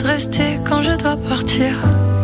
de rester quand je dois partir.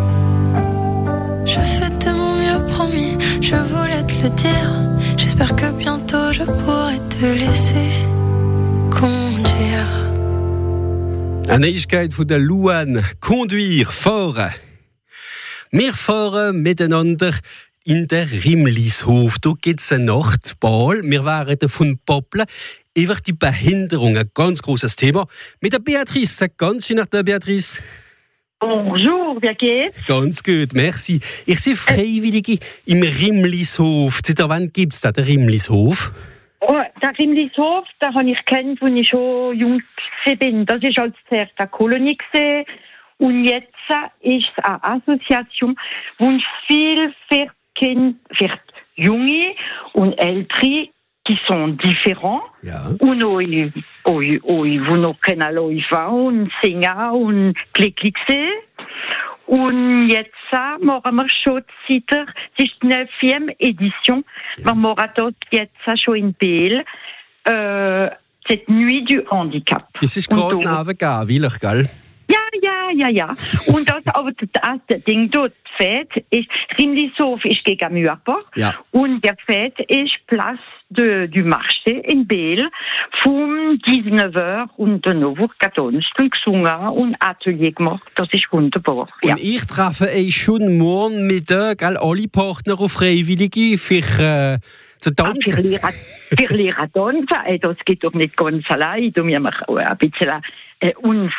Je fais de mon mieux, promis, je voulais te le dire. J'espère que bientôt je pourrai te laisser conduire. Eine Neuigkeit von der Luan. Conduire, fahren. Wir fahren miteinander in der Rimlishof. Da gibt es eine Nachtball. Wir waren davon Poppeln. Über die Behinderung, ein ganz grosses Thema. Mit der Beatrice. Sag ganz schön nach der Beatrice. Bonjour, wie geht's? Ganz gut, merci. Ich sehe Freiwillige im Rimlishof. Seit wann gibt es da den Rimlishof? Oh, der Rimlishof, den habe ich kennt, als ich schon jung war. Das war als zuerst eine Kolonie. Und jetzt ist es eine Association, wo viel für Junge und Ältere, qui sont différents. Ja. Und euch noch können laufen und singen und klickse. Und jetzt machen wir schon seit es ist die 9. Edition. Wir machen das jetzt schon in Biel. Cette Nuit du Handicap. Das ist gerade neben Willich, gell? Ja. Und das Ding dort, Fête, ist, Rimlishof ist gegen Mürper. Ja. Und der Fête ist Place du Marché in Biel vom 19h und danach wird Donnerstag gesungen und Atelier gemacht. Das ist wunderbar. Ja. Und ich treffe euch schon morgen Mittag, alle Partner und Freiwillige für zu tanzen. Für Lehrer tanzen, das geht doch nicht ganz allein. Da müssen wir ein bisschen uns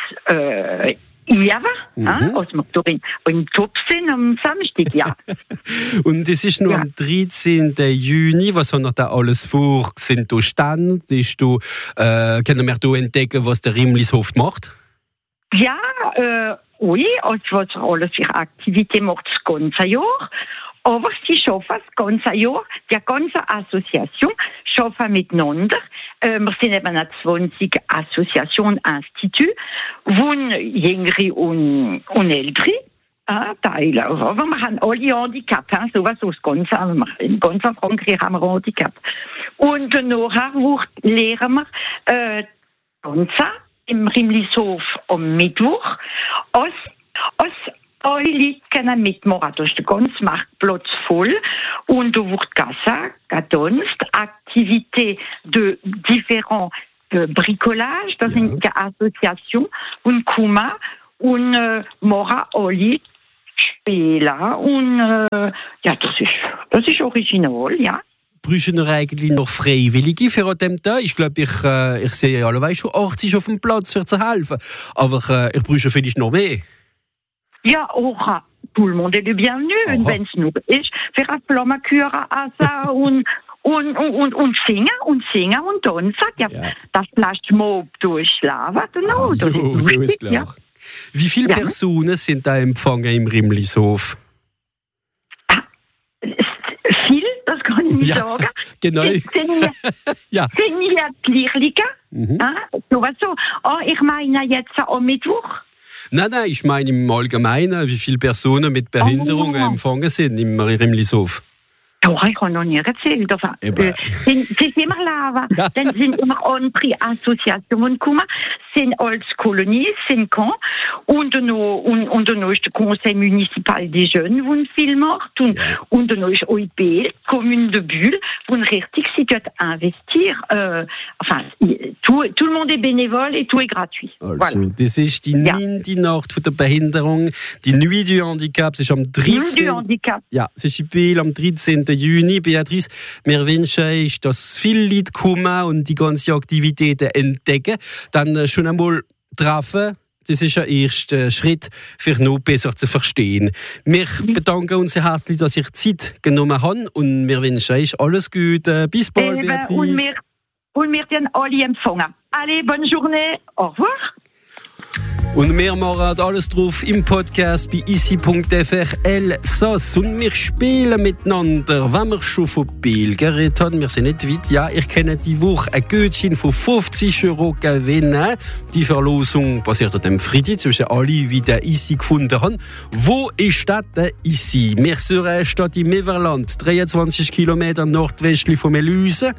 als wir im Top sind am Samstag, ja. Und es ist nur am 13. Juni. Was haben wir da alles vor? Sind da Stände? Können wir da entdecken, was der Rimlishof macht? Ja, oui, also was alles für Aktivitäten macht das ganze Jahr. Aber sie schaffen das ganze Jahr, die ganze Association schaffen miteinander. Wir sind eben eine 20 Association Institut, wo Jüngere und Ältere teilen. Aber wir haben alle Handicap, sowas aus in ganz Frankreich haben wir Handicap. Und nachher lernen wir tanzen im Rimlishof am Mittwoch. Als alle Leute können mitmachen. Da ist der ganze Marktplatz voll. Und da wird getanzt, Aktivität de différents Bricolage, das sind die Association und kommen und machen alle spielen. Und das ist original, ja. Brauchen wir eigentlich noch Freiwillige für den Tag? Ich glaube, ich sehe alle schon 80 auf dem Platz, für zu helfen. Aber ich brauche vielleicht noch mehr. Ja, auch tout le monde est le bienvenu. Und wenn es nur ist, für eine Flammeküre und singen und tanzen. Ja. Das lässt man durchschlafen. Genau, das ist klar. Ja. Wie viele Personen sind da empfangen im Rimlishof? Viel, das kann ich nicht sagen. Genau. Sind ja Gleichlinge. So. Ich meine jetzt am Mittwoch. Nein, ich meine im Allgemeinen, wie viele Personen mit Behinderungen empfangen sind im Rimlishof. Doch, ich habe noch nie erzählt. Sind immer lava. Ja. Dann sind immer andere Assoziationen gekommen, sind als Kolonie, sind Camp. Und dann ist der Conseil municipal des Jeunes, wo viel macht. Und dann ist OIP, Commune de Bulle, wo richtig sie dort investieren. Tout le monde est bénévole et tout est gratuit. Also, das ist die 9. Nacht von der Behinderung, die Nuit du Handicap. Es ist am 13. Nuit du Handicap. Ja, es ist in Biel am 13. Juni. Beatrice, wir wünschen euch, dass viele Leute kommen und die ganzen Aktivitäten entdecken. Dann schon einmal treffen. Das ist ein erster Schritt, für noch besser zu verstehen. Wir bedanken uns sehr herzlich, dass ihr Zeit genommen habt und wir wünschen euch alles Gute. Bis bald, Beatrice. Und wir werden alle empfangen. Allez, bonne journée. Au revoir. Und wir machen alles drauf im Podcast bei ICI.fr Elsass. Und wir spielen miteinander, wenn wir schon von Biel geredet haben. Wir sind nicht weit. Ja, ich kenne die Woche ein Gutschein von 50 € gewinnen. Die Verlosung passiert an dem Freitag, zwischen alle, die den ICI gefunden haben. Wo ist das der ICI? Wir sind eine Stadt im Meverland, 23 Kilometer nordwestlich von Melüse.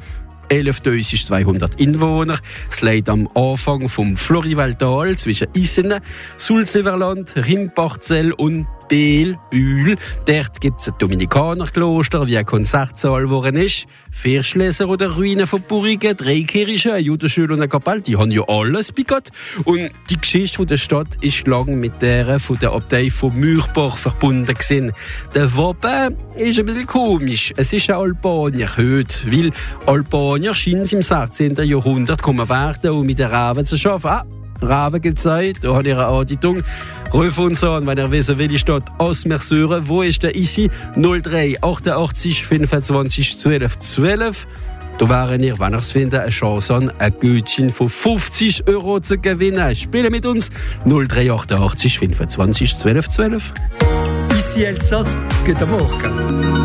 11.200 Einwohner. Es liegt am Anfang vom Florivaltal zwischen Isenen, Sulzeverland, Rimparzell und Biel. Dort gibt es ein Dominikanerkloster, wie ein Konzertsaal geworden ist. 4 Schlösser oder Ruinen von Burgen, 3 Kirchen, eine Judenschule und eine Kapelle, die haben ja alles bei Gott. Und die Geschichte der Stadt ist lange mit der von der Abtei von Mürbach verbunden gewesen. Der Wappen ist ein bisschen komisch. Es ist ein Albanier heute, weil Albanier scheinen im 16. Jahrhundert kommen werden, um mit den Raven zu arbeiten. Raven gezeigt, da hat ihre Anditung. Ruf uns an, wenn ihr wissen, welche Stadt Ausmersuren. Wo ist der Isi? 03 88 25 12 12. Da wären ihr, wenn ihr es findet, eine Chance an, ein Gutschein von 50 € zu gewinnen. Spielen mit uns 03 88 25 12 12. Ici Elsass, Göteborg.